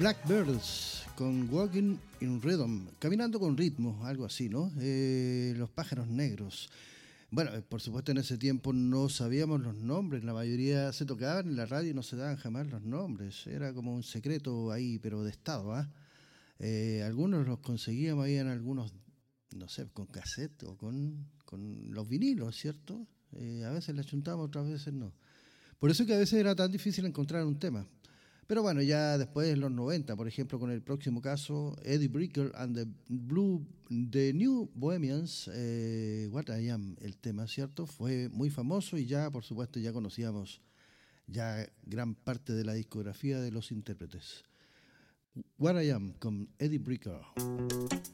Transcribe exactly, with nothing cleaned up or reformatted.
Blackbirds con Walking in Rhythm, caminando con ritmo, algo así, ¿no? Eh, los pájaros negros. Bueno, eh, por supuesto en ese tiempo no sabíamos los nombres, la mayoría se tocaban en la radio y no se daban jamás los nombres, era como un secreto ahí, pero de estado, ¿ah? Eh, algunos los conseguíamos ahí en algunos, no sé, con cassette o con, con los vinilos, ¿cierto? Eh, a veces le chuntamos, otras veces no. Por eso que a veces era tan difícil encontrar un tema. Pero bueno, ya después en los noventa, por ejemplo, con el próximo caso, Eddie Bricker and the Blue, The New Bohemians, eh, What I Am, el tema, ¿cierto? Fue muy famoso y ya, por supuesto, ya conocíamos ya gran parte de la discografía de los intérpretes. What I Am con Eddie Bricker.